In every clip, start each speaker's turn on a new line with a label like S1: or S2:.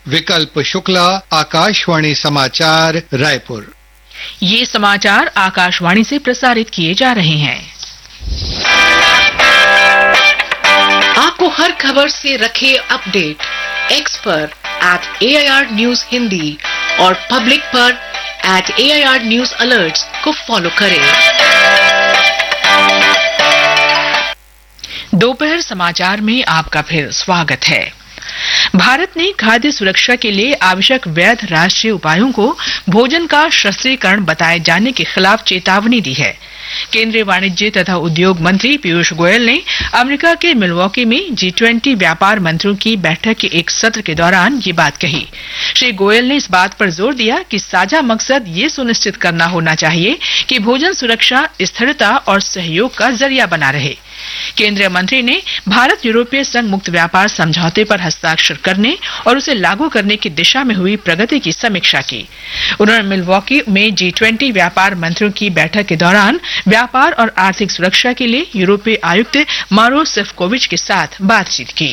S1: विकल्प शुक्ला, आकाशवाणी समाचार रायपुर।
S2: ये समाचार आकाशवाणी से प्रसारित किए जा रहे हैं। आपको हर खबर से रखे अपडेट एक्स पर @AIR News हिंदी और पब्लिक पर @AIR News Alerts को फॉलो करें। दोपहर समाचार में आपका फिर स्वागत है। भारत ने खाद्य सुरक्षा के लिए आवश्यक वैध राष्ट्रीय उपायों को भोजन का शस्त्रीकरण बताए जाने के खिलाफ चेतावनी दी है। केंद्रीय वाणिज्य तथा उद्योग मंत्री पीयूष गोयल ने अमेरिका के मिल्वॉकी में G20 व्यापार मंत्रियों की बैठक के एक सत्र के दौरान ये बात कही। श्री गोयल ने इस बात पर जोर दिया कि साझा मकसद ये सुनिश्चित करना होना चाहिए कि भोजन सुरक्षा स्थिरता और सहयोग का जरिया बना रहे। केंद्रीय मंत्री ने भारत यूरोपीय संघ मुक्त व्यापार समझौते पर हस्ताक्षर करने और उसे लागू करने की दिशा में हुई प्रगति की समीक्षा की। उन्होंने मिल्वॉकी में G20 व्यापार मंत्रियों की बैठक के दौरान व्यापार और आर्थिक सुरक्षा के लिए यूरोपीय आयुक्त मारो सेफकोविच के साथ बातचीत की।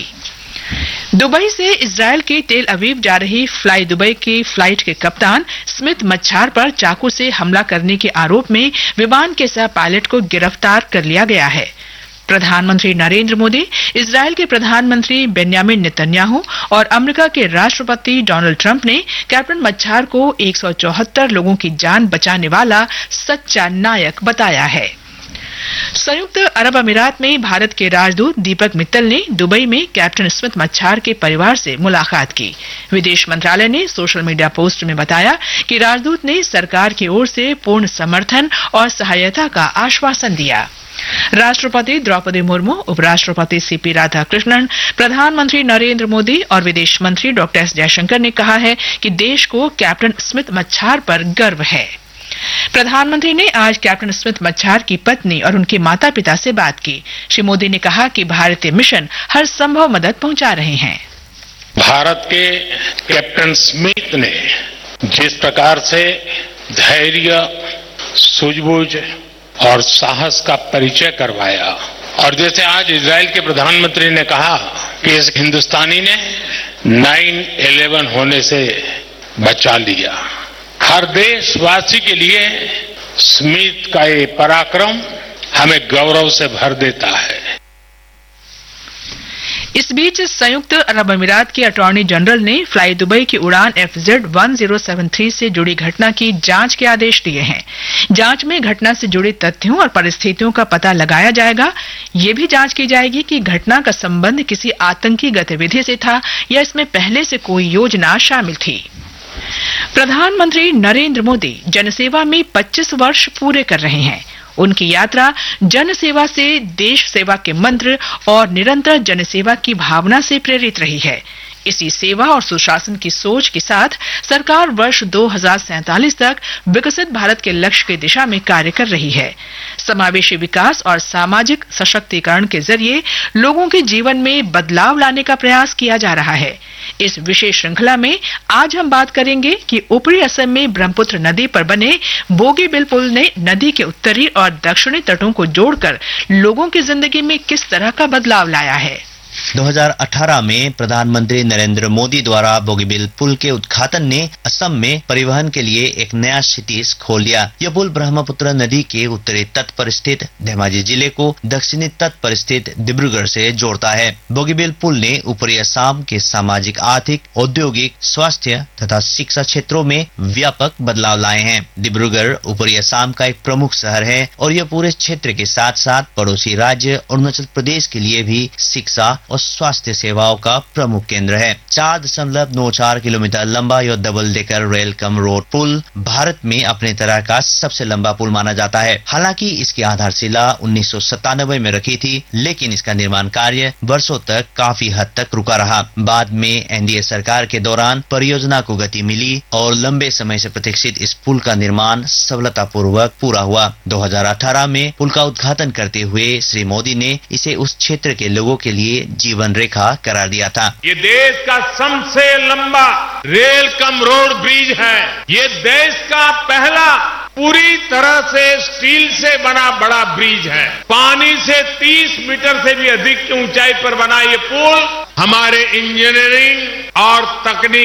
S2: दुबई से इजरायल के तेल अवीव जा रही फ्लाई दुबई की फ्लाइट के कप्तान स्मिथ मच्छार पर चाकू से हमला करने के आरोप में विमान के सह पायलट को गिरफ्तार कर लिया गया है। प्रधानमंत्री नरेंद्र मोदी, इजरायल के प्रधानमंत्री बेन्यामिन नेतन्याहू और अमेरिका के राष्ट्रपति डोनाल्ड ट्रंप ने कैप्टन मच्छार को 174 लोगों की जान बचाने वाला सच्चा नायक बताया है। संयुक्त अरब अमीरात में भारत के राजदूत दीपक मित्तल ने दुबई में कैप्टन स्मिथ मच्छार के परिवार से मुलाकात की। विदेश मंत्रालय ने सोशल मीडिया पोस्ट में बताया कि राजदूत ने सरकार की ओर से पूर्ण समर्थन और सहायता का आश्वासन दिया। राष्ट्रपति द्रौपदी मुर्मू, उपराष्ट्रपति सीपी राधाकृष्णन, प्रधानमंत्री नरेंद्र मोदी और विदेश मंत्री डॉक्टर एस जयशंकर ने कहा है कि देश को कैप्टन स्मिथ मच्छार पर गर्व है। प्रधानमंत्री ने आज कैप्टन स्मिथ मच्छार की पत्नी और उनके माता पिता से बात की। श्री मोदी ने कहा कि भारतीय मिशन हर संभव मदद पहुंचा रहे हैं।
S3: भारत के कैप्टन स्मिथ ने जिस प्रकार से धैर्य, सूझबूझ और साहस का परिचय करवाया, और जैसे आज इजरायल के प्रधानमंत्री ने कहा कि इस हिंदुस्तानी ने 9/11 होने से बचा लिया, हर देशवासी के लिए स्मिथ का ये पराक्रम हमें गौरव से भर देता है।
S2: इस बीच संयुक्त अरब अमीरात के अटॉर्नी जनरल ने फ्लाई दुबई की उड़ान FZ1073 से जुड़ी घटना की जांच के आदेश दिए हैं। जांच में घटना से जुड़े तथ्यों और परिस्थितियों का पता लगाया जाएगा। ये भी जांच की जाएगी कि घटना का संबंध किसी आतंकी गतिविधि से था या इसमें पहले से कोई योजना शामिल थी। प्रधानमंत्री नरेंद्र मोदी जनसेवा में 25 वर्ष पूरे कर रहे हैं। उनकी यात्रा जनसेवा से देश सेवा के मंत्र और निरंतर जनसेवा की भावना से प्रेरित रही है। इसी सेवा और सुशासन की सोच के साथ सरकार वर्ष 2047 तक विकसित भारत के लक्ष्य की दिशा में कार्य कर रही है। समावेशी विकास और सामाजिक सशक्तिकरण के जरिए लोगों के जीवन में बदलाव लाने का प्रयास किया जा रहा है। इस विशेष श्रृंखला में आज हम बात करेंगे कि ऊपरी असम में ब्रह्मपुत्र नदी पर बने बोगीबिल पुल ने नदी के उत्तरी और दक्षिणी तटों को जोड़कर लोगों की जिंदगी में किस तरह का बदलाव लाया है।
S4: 2018 में प्रधानमंत्री नरेंद्र मोदी द्वारा बोगीबिल पुल के उद्घाटन ने असम में परिवहन के लिए एक नया क्षितिज खोल दिया। यह पुल ब्रह्मपुत्र नदी के उत्तरी तट पर स्थित धेमाजी जिले को दक्षिणी तट पर स्थित डिब्रूगढ़ से जोड़ता है। बोगीबिल पुल ने ऊपरी असम के सामाजिक, आर्थिक, औद्योगिक, स्वास्थ्य तथा शिक्षा क्षेत्रों में व्यापक बदलाव लाए हैं। डिब्रूगढ़ ऊपरी असम का एक प्रमुख शहर है और यह पूरे क्षेत्र के साथ साथ पड़ोसी राज्य अरुणाचल प्रदेश के लिए भी शिक्षा और स्वास्थ्य सेवाओं का प्रमुख केंद्र है। 4.94 किलोमीटर लंबा यह double decker rail cum road पुल भारत में अपने तरह का सबसे लंबा पुल माना जाता है। हालांकि इसकी आधारशिला 1997 में रखी थी, लेकिन इसका निर्माण कार्य वर्षों तक काफी हद तक रुका रहा। बाद में एनडीए सरकार के दौरान परियोजना को गति मिली और लंबे समय से प्रतीक्षित इस पुल का निर्माण सफलतापूर्वक पूरा हुआ। 2018 में पुल का उद्घाटन करते हुए श्री मोदी ने इसे उस क्षेत्र के लोगों के लिए जीवन रेखा करार दिया था।
S3: ये देश का सबसे लंबा रेल कम रोड ब्रिज है। ये देश का पहला पूरी तरह से स्टील से बना बड़ा ब्रिज है। पानी से 30 मीटर से भी अधिक की ऊंचाई पर बना ये पुल हमारे इंजीनियरिंग और तकनीक